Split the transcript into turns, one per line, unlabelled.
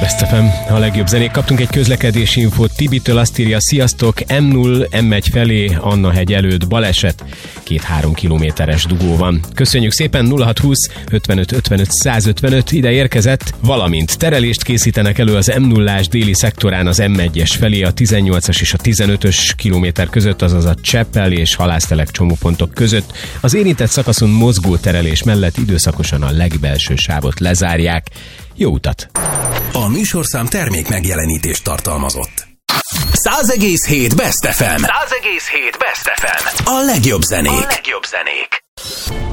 Best FM, a legjobb zenék. Kaptunk egy közlekedési infót Tibitől, azt írja: sziasztok, M0, M1 felé, Anna hegy előtt baleset, 2-3 kilométeres dugó van. Köszönjük szépen. 0620 55 55 155 ide érkezett, valamint terelést készítenek elő az M0-ás déli szektorán az M1-es felé a 18-as és a 15-ös kilométer között, azaz a Cseppel és Halásztelek csomópontok között. Az érintett szakaszon mozgó terelés mellett időszakosan a legbelső sávot lezárják. Jó utat!
A műsorszám termék megjelenítést tartalmazott. 100,7 Best FM. 100,7 Best FM. A legjobb zenék.